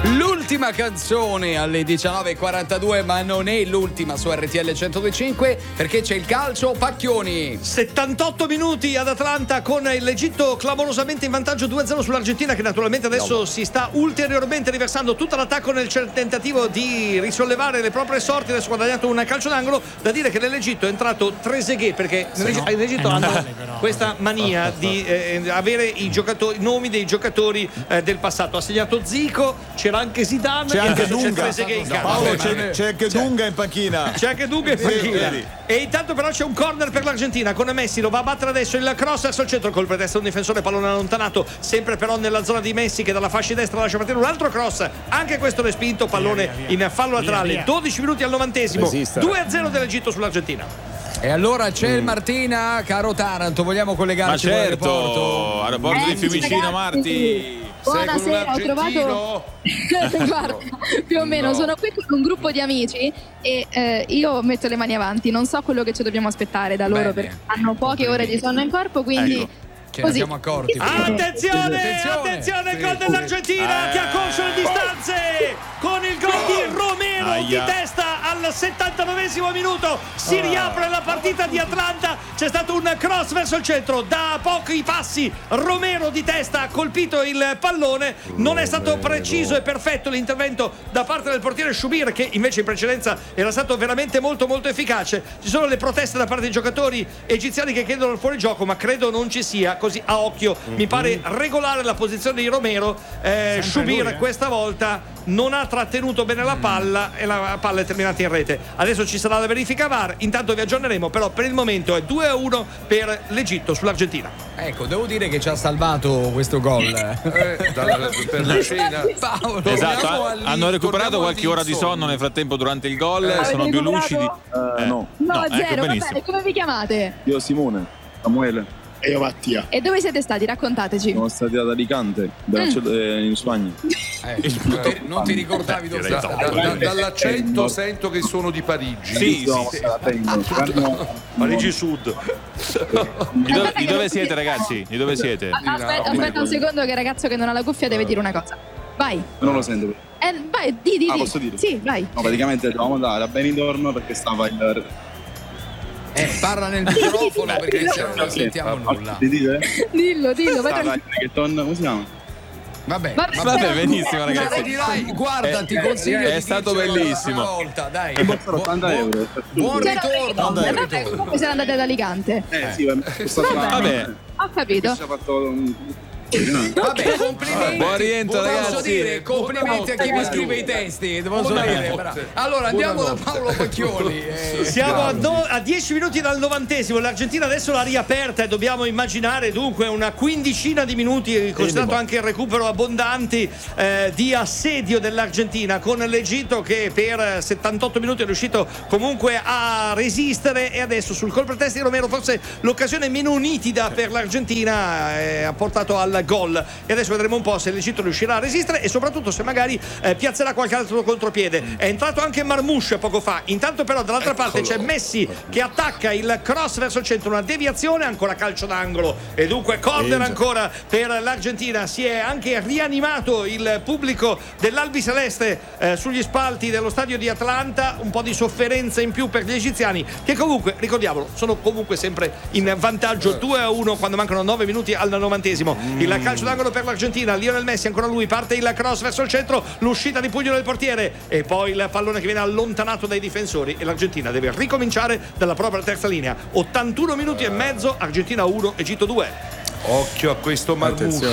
L'ultima canzone alle 19.42, ma non è l'ultima su RTL 102.5 perché c'è il calcio Pacchioni. 78 minuti ad Atlanta con l'Egitto clamorosamente in vantaggio 2-0 sull'Argentina, che naturalmente adesso si sta ulteriormente riversando tutto l'attacco nel tentativo di risollevare le proprie sorti. Adesso ha guadagnato un calcio d'angolo. Da dire che nell'Egitto è entrato Trezeguet, perché nell'Egitto hanno questa mania di avere i nomi dei giocatori del passato. Ha segnato Zico, c'era anche Zidane, c'è anche Dunga. Paolo, c'è anche Dunga in panchina. C'è anche Dunga in panchina. E intanto però c'è un corner per l'Argentina con Messi, lo va a battere adesso, il cross verso il centro, col pretesto un difensore, pallone allontanato, sempre però nella zona di Messi, che dalla fascia destra lascia partire un altro cross, anche questo respinto, pallone in fallo laterale. 12 minuti al 90esimo, 2-0 dell'Egitto sull'Argentina. E allora c'è il Martina, caro Taranto, vogliamo collegarci con aeroporto di Fiumicino, Marti. Buonasera, ho trovato guarda, più o meno sono qui con un gruppo di amici e io metto le mani avanti, non so quello che ci dobbiamo aspettare da loro. Perché hanno poche ore di sonno in corpo, quindi ce ne siamo accorti. Attenzione, il gol dell'Argentina che ha corso le distanze con il gol di Romero di testa al 79esimo minuto. Si riapre la partita di Atlanta. C'è stato un cross verso il centro da pochi passi. Romero di testa ha colpito il pallone. Non è stato preciso e perfetto l'intervento da parte del portiere Shubir, che invece in precedenza era stato veramente molto molto efficace. Ci sono le proteste da parte dei giocatori egiziani che chiedono il fuorigioco, ma credo non ci sia. Così a occhio mi pare regolare la posizione di Romero. Shubir questa volta non ha trattenuto bene la palla e la palla è terminata in rete. Adesso ci sarà la verifica VAR, intanto vi aggiorneremo, però per il momento è 2-1 per l'Egitto sull'Argentina. Ecco, devo dire che ci ha salvato questo gol per la cena. Paolo, esatto, hanno recuperato qualche ora di sonno nel frattempo durante il gol, sono più lucidi. No, zero, va bene. Come vi chiamate? Io Simone, Samuele. E io Mattia. E dove siete stati? Raccontateci. Siamo stati ad Alicante, in Spagna. Non ti ricordavi dove sei stato? Dall'accento sento che sono di Parigi. Sì. Parigi Sud. Di dove siete, ragazzi? Di dove siete? Aspetta un secondo, che il ragazzo che non ha la cuffia deve dire una cosa. Vai. Non lo sento. Vai, di. Posso dire? Sì, vai. No, praticamente dovevamo andare a Benidorm perché stava il... parla nel microfono perché se non sentiamo nulla. Dillo, vai. Come si chiama? Vabbè, benissimo, ragazzi. Guarda, ti consiglio. È stato bellissimo. Volta, dai. 80 euro. Buon ritorno. Come siete andati ad Alicante? Sì, vabbè. Ho capito. Ci ha fatto Vabbè, complimenti. Buon rientro, ragazzi. Posso dire complimenti a chi mi scrive i testi. Posso dire. Allora andiamo da Paolo Pacchioni. Siamo a 10 minuti dal 90esimo. L'Argentina adesso l'ha riaperta e dobbiamo immaginare dunque una quindicina di minuti, considerato anche il recupero abbondanti di assedio dell'Argentina, con l'Egitto che per 78 minuti è riuscito comunque a resistere, e adesso sul colpo testa di Romero forse l'occasione meno nitida per l'Argentina ha portato al gol, e adesso vedremo un po' se l'Egitto riuscirà a resistere e soprattutto se magari piazzerà qualche altro contropiede. È entrato anche Marmouche poco fa. Intanto però dall'altra parte c'è Messi che attacca il cross verso il centro, una deviazione, ancora calcio d'angolo e dunque corner ancora per l'Argentina. Si è anche rianimato il pubblico dell'Albi Celeste sugli spalti dello stadio di Atlanta, un po' di sofferenza in più per gli egiziani, che comunque, ricordiamolo, sono comunque sempre in vantaggio 2-1 quando mancano 9 minuti al 90esimo. Il calcio d'angolo per l'Argentina, Lionel Messi, ancora lui, parte il cross verso il centro, l'uscita di pugno del portiere e poi il pallone che viene allontanato dai difensori, e l'Argentina deve ricominciare dalla propria terza linea. 81 minuti e mezzo, Argentina 1, Egitto 2. Occhio a questo Marmouche.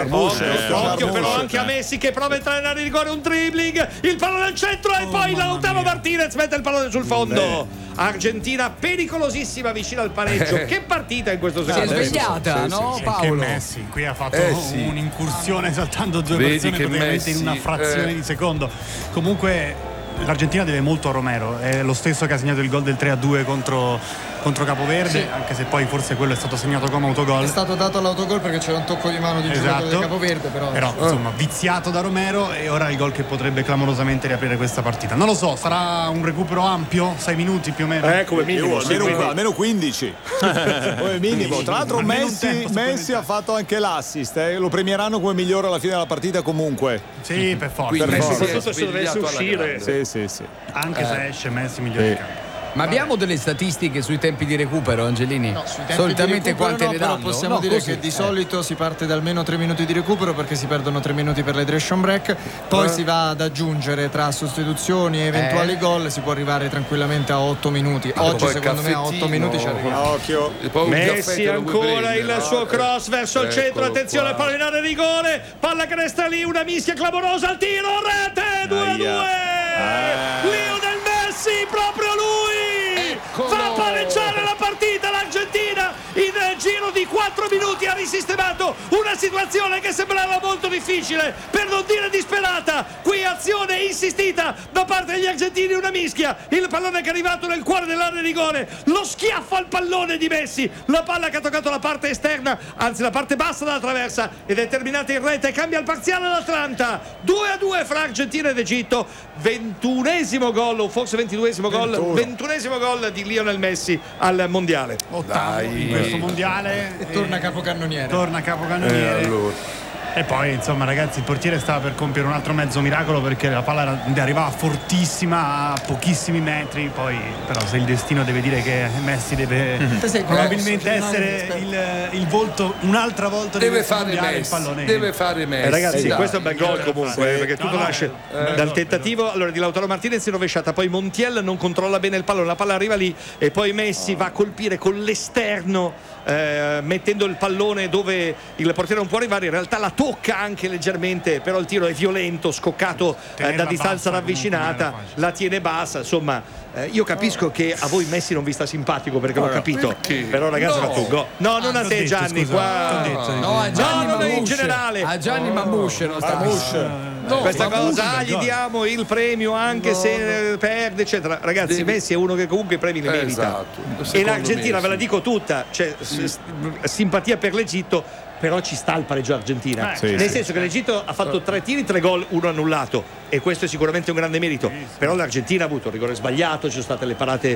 Occhio però anche a Messi che prova a entrare in area di rigore, un dribbling, il pallone al centro e poi Lautaro Martinez mette il pallone sul fondo. Argentina pericolosissima vicino al pareggio. Che partita in questo secondo? Si è svegliata, no, Paolo? Che Messi qui ha fatto un'incursione saltando due persone praticamente in una frazione di secondo. Comunque l'Argentina deve molto a Romero, è lo stesso che ha segnato il gol del 3-2 contro contro Capoverde, anche se poi forse quello è stato segnato come autogol. È stato dato l'autogol perché c'era un tocco di mano di giocatore di Capoverde, però insomma viziato da Romero, e ora il gol che potrebbe clamorosamente riaprire questa partita. Non lo so, sarà un recupero ampio, 6 minuti più o meno. Come minimo, almeno 15 come minimo. Tra l'altro Messi ha fatto anche l'assist, lo premieranno come migliore alla fine della partita comunque. Sì, per forza. Soprattutto se dovesse uscire. Sì. Anche se esce Messi migliore di campo. Ma abbiamo delle statistiche sui tempi di recupero, Angelini? No, sui tempi solitamente di recupero quante ne danno? però possiamo dire così. che di solito si parte da almeno 3 minuti di recupero, perché si perdono 3 minuti per l'hydration break, poi si va ad aggiungere tra sostituzioni e eventuali gol, si può arrivare tranquillamente a 8 minuti. Oggi secondo me a 8 minuti ci arriviamo. Occhio. Messi ancora il suo cross verso il centro, attenzione, palla in area di rigore, palla che resta lì, una mischia clamorosa al tiro, rete 2-2. Lionel Messi, proprio lui fa pareggiare la partita. L'Argentina in giro di 4 minuti ha risistemato una situazione che sembrava molto difficile, per non dire disperata. Qui azione insistita da parte degli argentini, una mischia, il pallone che è arrivato nel cuore dell'area di rigore, lo schiaffo al pallone di Messi, la palla che ha toccato la parte esterna, anzi la parte bassa della traversa, ed è terminata in rete. Cambia il parziale l'Atlanta, 2-2 fra Argentina ed Egitto. 21esimo gol, o forse 22esimo gol, 21esimo gol di Lionel Messi al mondiale. Ottavo in questo mondiale, E torna capocannoniere. E poi insomma ragazzi, il portiere stava per compiere un altro mezzo miracolo, perché la palla arrivava fortissima a pochissimi metri. Poi però se il destino deve dire che Messi deve probabilmente essere il volto un'altra volta, deve fare il Messi, pallone. deve fare Messi. Ragazzi, dai. questo è un bel gol comunque, perché tutto nasce dal tentativo di Lautaro Martinez in rovesciata, poi Montiel non controlla bene il pallone, la palla arriva lì e poi Messi va a colpire con l'esterno, mettendo il pallone dove il portiere non può arrivare. In realtà la tocca anche leggermente, però il tiro è violento, scoccato da distanza ravvicinata, la tiene bassa. Insomma, io capisco che a voi Messi non vi sta simpatico, perché l'ho capito, però ragazzi non a te Gianni, qua No, a Gianni no, Mammusce. in generale A Gianni Mammusce non sta questa cosa, gli diamo il premio anche se perde eccetera. Ragazzi, Messi è uno che comunque i premi li merita, e l'Argentina ve la dico tutta, cioè simpatia per l'Egitto, però ci sta il pareggio Argentina, nel senso che l'Egitto ha fatto 3 tiri, 3 gol, 1 annullato, e questo è sicuramente un grande merito. Però l'Argentina ha avuto un rigore sbagliato, ci sono state le parate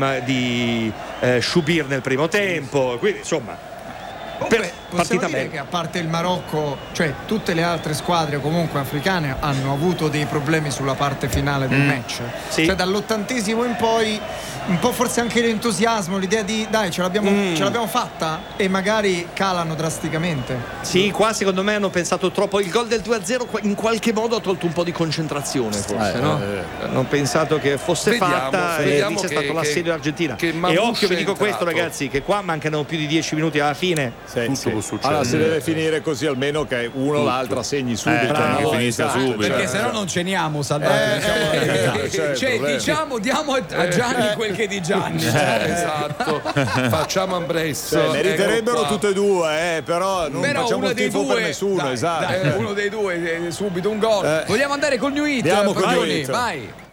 di Shubir nel primo tempo, quindi insomma Possiamo dire che a parte il Marocco, cioè tutte le altre squadre comunque africane hanno avuto dei problemi sulla parte finale del match. Cioè dall'80° in poi un po' forse anche l'entusiasmo, l'idea di dai ce l'abbiamo fatta, e magari calano drasticamente. Sì, qua secondo me hanno pensato troppo. Il gol del 2-0 in qualche modo ha tolto un po' di concentrazione, forse, no? Hanno pensato che fosse fatta, e lì c'è stato l'assedio Argentina. E occhio, vi dico questo ragazzi, che qua mancano più di 10 minuti alla fine. Allora si deve finire così, almeno che uno o l'altra segni subito, che finisca subito, perché sennò non ceniamo, Salvatore. Diamo a Gianni quel che è di Gianni. Esatto, facciamo Ambresso. Meriterebbero tutte e due, però non facciamo un tifo per nessuno. Dai, uno dei due subito un gol. Vogliamo andare col New Hit? Andiamo col New Paglioni, Hit. vai.